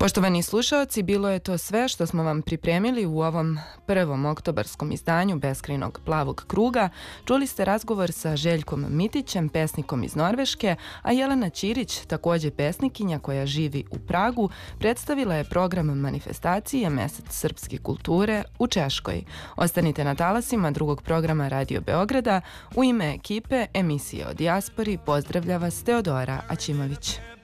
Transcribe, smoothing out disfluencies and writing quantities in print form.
Poštovani slušaoci, bilo je to sve što smo vam pripremili u ovom prvom oktobarskom izdanju Beskrajnog plavog kruga. Čuli ste razgovor sa Željkom Mitićem, pesnikom iz Norveške, a Jelena Ćirić, također pesnikinja koja živi u Pragu, predstavila je program manifestacije Mesec srpske kulture u Češkoj. Ostanite na talasima drugog programa Radio Beograda. U ime ekipe emisije o dijaspori pozdravlja vas Teodora Aćimović.